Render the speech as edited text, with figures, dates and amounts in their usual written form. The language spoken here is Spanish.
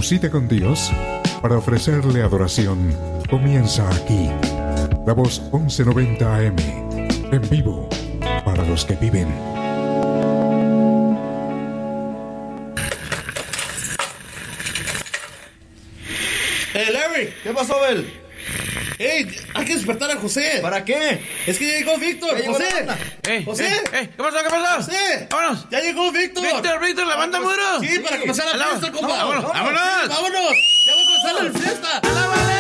cita con Dios para ofrecerle adoración comienza aquí. La Voz 1190 AM, en vivo para los que viven. Larry. ¿Qué pasó, Bel? Hey, hay que despertar a José. ¿Para qué? Es que ya llegó Víctor. Ya José. llegó José. ¿Qué pasó? ¿Qué pasó? José. Vámonos. Ya llegó Víctor. Víctor, la banda muro. Sí, para comenzar la fiesta, compa. Vámonos. Vámonos. Ya va a comenzar la fiesta. ¡Alábale!